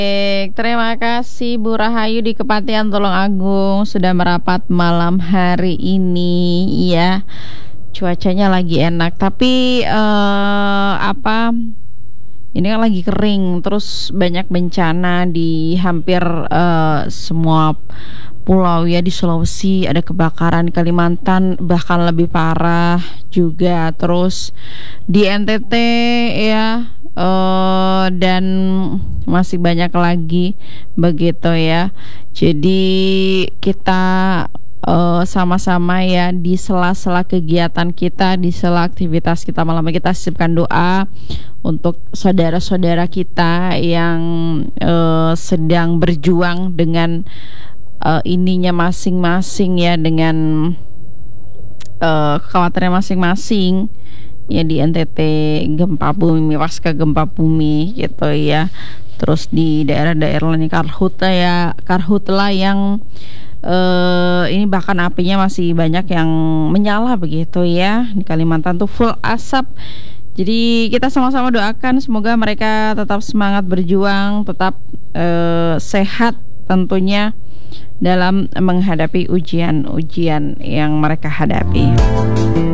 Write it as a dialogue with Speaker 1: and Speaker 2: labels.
Speaker 1: Terima kasih Bu Rahayu di Kepatihan Tulungagung sudah merapat malam hari ini ya. Cuacanya lagi enak, tapi ini kan lagi kering, terus banyak bencana di hampir semua pulau ya. Di Sulawesi ada kebakaran, di Kalimantan bahkan lebih parah juga, terus di NTT ya, dan masih banyak lagi begitu ya. Jadi kita sama-sama ya, di sela-sela kegiatan kita, di sela aktivitas kita malam ini, kita sisipkan doa untuk saudara-saudara kita yang sedang berjuang dengan ininya masing-masing ya, dengan kekhawatiran masing-masing ya, di NTT gempa bumi, pasca gempa bumi gitu ya. Terus di daerah-daerah lain karhutla yang ini bahkan apinya masih banyak yang menyala begitu ya. Di Kalimantan tuh full asap. Jadi kita sama-sama doakan semoga mereka tetap semangat berjuang, tetap sehat tentunya dalam menghadapi ujian-ujian yang mereka hadapi.